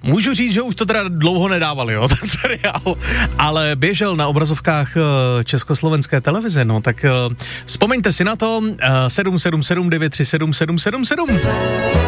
Můžu říct, že už to teda dlouho nedávali, jo, ten seriál, ale běžel na obrazovkách československé televize, no, tak vzpomeňte si na to, 777 937 777.